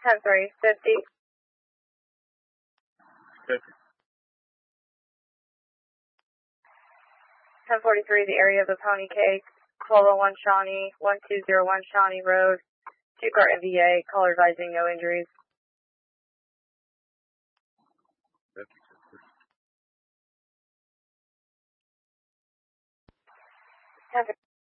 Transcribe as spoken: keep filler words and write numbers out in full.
ten three, fifty. fifty. ten forty-three, the area of the Pony Cake, twelve oh one Shawnee, one two zero one Shawnee Road, two-car M V A, call advising no injuries. fifty. ten